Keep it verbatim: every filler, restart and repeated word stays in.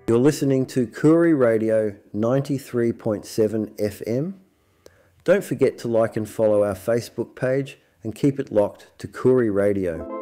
You're listening to Koori Radio ninety-three point seven F M. Don't forget to like and follow our Facebook page and keep it locked to Koori Radio.